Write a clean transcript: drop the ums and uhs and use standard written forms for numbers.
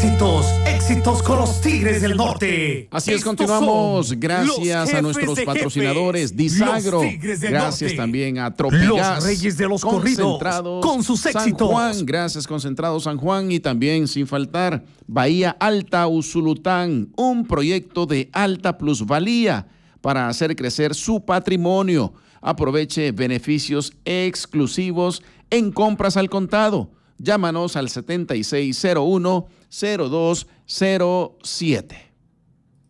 Éxitos, éxitos con los Tigres del Norte. Así es, continuamos. Gracias a nuestros patrocinadores, Disagro. Gracias también a Tropigas. Los Reyes de los Corridos, con sus éxitos. San Juan, gracias Concentrado San Juan. Y también, sin faltar, Bahía Alta Usulután, un proyecto de alta plusvalía para hacer crecer su patrimonio. Aproveche beneficios exclusivos en compras al contado. Llámanos al 7601-0207.